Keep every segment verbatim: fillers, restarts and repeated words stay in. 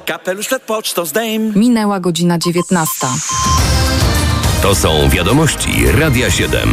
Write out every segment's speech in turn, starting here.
kapelusz przed pocztą zdejm. Minęła godzina dziewiętnasta. To są wiadomości Radia siedem.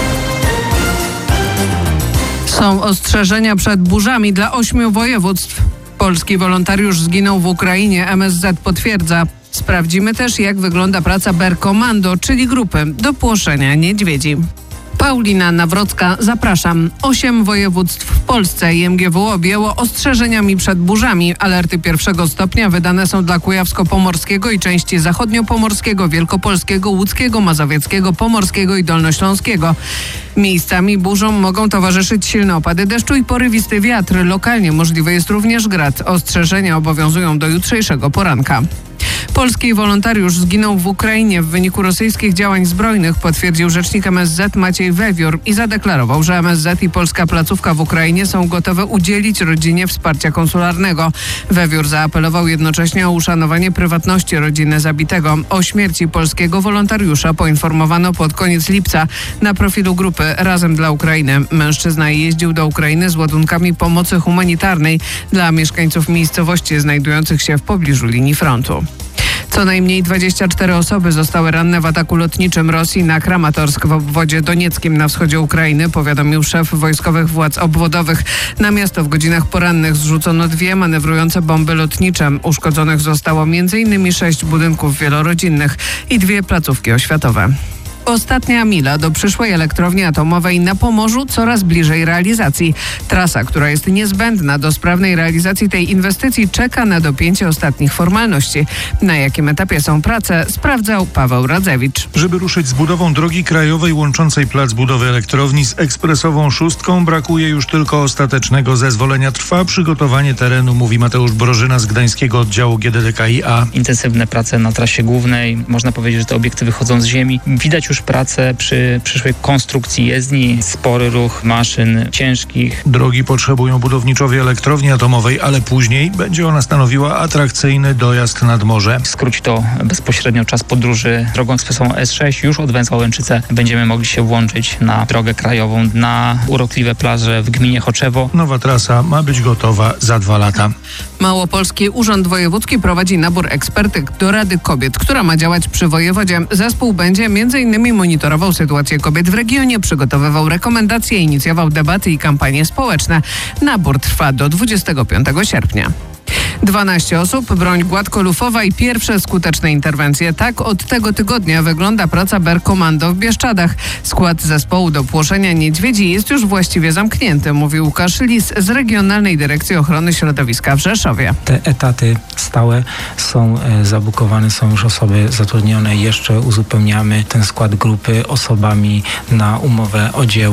Są ostrzeżenia przed burzami dla ośmiu województw. Polski wolontariusz zginął w Ukrainie, M S Z potwierdza. Sprawdzimy też, jak wygląda praca Berkomando, czyli grupy do płoszenia niedźwiedzi. Paulina Nawrocka, zapraszam. Osiem województw w Polsce i M G W objęło ostrzeżeniami przed burzami. Alerty pierwszego stopnia wydane są dla Kujawsko-Pomorskiego i części Zachodnio-Pomorskiego, Wielkopolskiego, Łódzkiego, Mazowieckiego, Pomorskiego i Dolnośląskiego. Miejscami burzom mogą towarzyszyć silne opady deszczu i porywisty wiatr. Lokalnie możliwy jest również grad. Ostrzeżenia obowiązują do jutrzejszego poranka. Polski wolontariusz zginął w Ukrainie w wyniku rosyjskich działań zbrojnych, potwierdził rzecznik M S Z Maciej Wewiór i zadeklarował, że M S Z i polska placówka w Ukrainie są gotowe udzielić rodzinie wsparcia konsularnego. Wewiór zaapelował jednocześnie o uszanowanie prywatności rodziny zabitego. O śmierci polskiego wolontariusza poinformowano pod koniec lipca na profilu grupy Razem dla Ukrainy. Mężczyzna jeździł do Ukrainy z ładunkami pomocy humanitarnej dla mieszkańców miejscowości znajdujących się w pobliżu linii frontu. Co najmniej dwadzieścia cztery osoby zostały ranne w ataku lotniczym Rosji na Kramatorsk w obwodzie donieckim na wschodzie Ukrainy, powiadomił szef wojskowych władz obwodowych. Na miasto w godzinach porannych zrzucono dwie manewrujące bomby lotnicze. Uszkodzonych zostało między innymi sześć budynków wielorodzinnych i dwie placówki oświatowe. Ostatnia mila do przyszłej elektrowni atomowej na Pomorzu coraz bliżej realizacji. Trasa, która jest niezbędna do sprawnej realizacji tej inwestycji, czeka na dopięcie ostatnich formalności. Na jakim etapie są prace, sprawdzał Paweł Radzewicz. Żeby ruszyć z budową drogi krajowej łączącej plac budowy elektrowni z ekspresową szóstką, brakuje już tylko ostatecznego zezwolenia. Trwa przygotowanie terenu, mówi Mateusz Brożyna z gdańskiego oddziału G D D K i A. Intensywne prace na trasie głównej. Można powiedzieć, że te obiekty wychodzą z ziemi. Widać już pracę przy przyszłej konstrukcji jezdni, spory ruch maszyn ciężkich. Drogi potrzebują budowniczowie elektrowni atomowej, ale później będzie ona stanowiła atrakcyjny dojazd nad morze. Skróci to bezpośrednio czas podróży drogą ekspresową S sześć. Już od Węzła Łęczyce będziemy mogli się włączyć na drogę krajową, na urokliwe plaże w gminie Choczewo. Nowa trasa ma być gotowa za dwa lata. Małopolski Urząd Wojewódzki prowadzi nabór ekspertek do Rady Kobiet, która ma działać przy wojewodzie. Zespół będzie między innymi monitorował sytuację kobiet w regionie, przygotowywał rekomendacje, inicjował debaty i kampanie społeczne. Nabór trwa do dwudziestego piątego sierpnia. dwanaście osób, broń gładkolufowa i pierwsze skuteczne interwencje. Tak od tego tygodnia wygląda praca Berkomando w Bieszczadach. Skład zespołu do płoszenia niedźwiedzi jest już właściwie zamknięty, mówił Łukasz Lis z Regionalnej Dyrekcji Ochrony Środowiska w Rzeszowie. Te etaty stałe są e, zabukowane, są już osoby zatrudnione. Jeszcze uzupełniamy ten skład grupy osobami na umowę o dzieło.